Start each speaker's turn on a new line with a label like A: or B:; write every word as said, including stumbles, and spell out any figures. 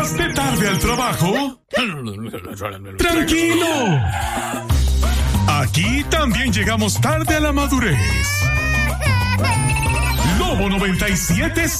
A: ¿Llegaste tarde al trabajo? ¡Tranquilo! Aquí también llegamos tarde a la madurez. Lobo noventa y siete